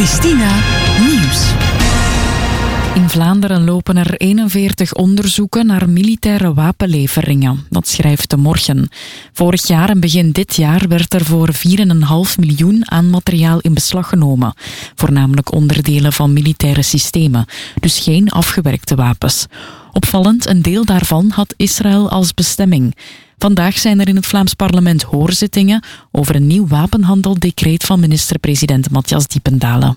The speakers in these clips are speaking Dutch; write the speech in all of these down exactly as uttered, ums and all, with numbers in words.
Christina Nieuws. In Vlaanderen lopen er eenenveertig onderzoeken naar militaire wapenleveringen. Dat schrijft De Morgen. Vorig jaar en begin dit jaar werd er voor vier komma vijf miljoen aan materiaal in beslag genomen. Voornamelijk onderdelen van militaire systemen. Dus geen afgewerkte wapens. Opvallend, een deel daarvan had Israël als bestemming. Vandaag zijn er in het Vlaams parlement hoorzittingen over een nieuw wapenhandeldecreet van minister-president Matthias Diependalen.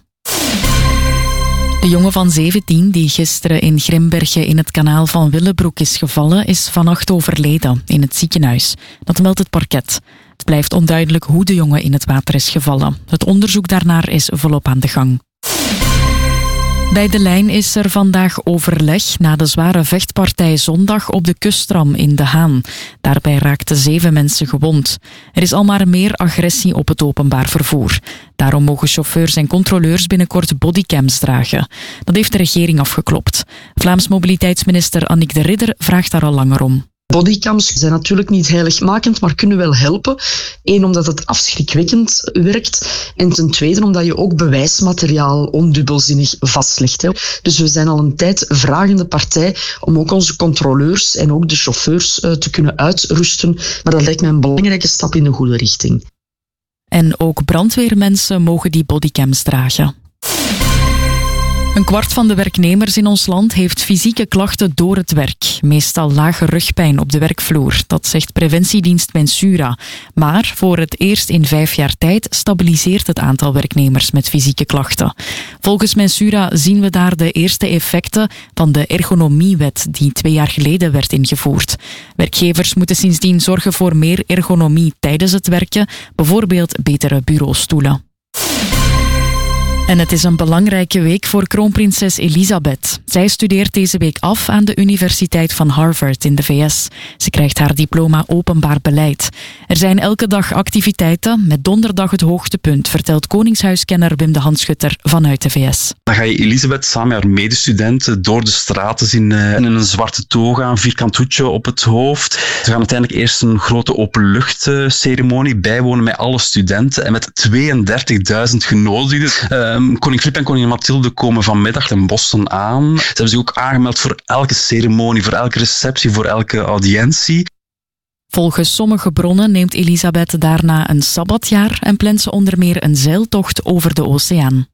De jongen van zeventien die gisteren in Grimbergen in het kanaal van Willebroek is gevallen, is vannacht overleden in het ziekenhuis. Dat meldt het parket. Het blijft onduidelijk hoe de jongen in het water is gevallen. Het onderzoek daarnaar is volop aan de gang. Bij De Lijn is er vandaag overleg na de zware vechtpartij zondag op de kustram in De Haan. Daarbij raakten zeven mensen gewond. Er is al maar meer agressie op het openbaar vervoer. Daarom mogen chauffeurs en controleurs binnenkort bodycams dragen. Dat heeft de regering afgeklopt. Vlaams mobiliteitsminister Annick de Ridder vraagt daar al langer om. Bodycams zijn natuurlijk niet heiligmakend, maar kunnen wel helpen. Eén, omdat het afschrikwekkend werkt. En ten tweede, omdat je ook bewijsmateriaal ondubbelzinnig vastlegt. Dus we zijn al een tijd vragende partij om ook onze controleurs en ook de chauffeurs te kunnen uitrusten. Maar dat lijkt mij een belangrijke stap in de goede richting. En ook brandweermensen mogen die bodycams dragen. Een kwart van de werknemers in ons land heeft fysieke klachten door het werk. Meestal lage rugpijn op de werkvloer. Dat zegt preventiedienst Mensura. Maar voor het eerst in vijf jaar tijd stabiliseert het aantal werknemers met fysieke klachten. Volgens Mensura zien we daar de eerste effecten van de ergonomiewet die twee jaar geleden werd ingevoerd. Werkgevers moeten sindsdien zorgen voor meer ergonomie tijdens het werken, bijvoorbeeld betere bureaustoelen. En het is een belangrijke week voor kroonprinses Elisabeth. Zij studeert deze week af aan de Universiteit van Harvard in de V S. Ze krijgt haar diploma openbaar beleid. Er zijn elke dag activiteiten, met donderdag het hoogtepunt, vertelt koningshuiskenner Wim de Handschutter vanuit de V S. Dan ga je Elisabeth samen met haar medestudenten door de straten zien in een zwarte toga, een vierkant hoedje op het hoofd. Ze gaan uiteindelijk eerst een grote openluchtceremonie bijwonen met alle studenten en met tweeëndertigduizend genodigden. Um, koning Filip en koningin Mathilde komen vanmiddag in Boston aan. Ze hebben zich ook aangemeld voor elke ceremonie, voor elke receptie, voor elke audiëntie. Volgens sommige bronnen neemt Elisabeth daarna een sabbatjaar en plant ze onder meer een zeiltocht over de oceaan.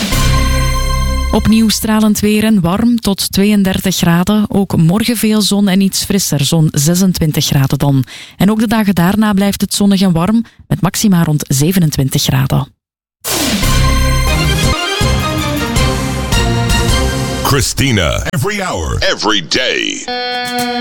Opnieuw stralend weer en warm tot tweeëndertig graden. Ook morgen veel zon en iets frisser, zo'n zesentwintig graden dan. En ook de dagen daarna blijft het zonnig en warm, met maxima rond zevenentwintig graden. Christina, every hour, every day.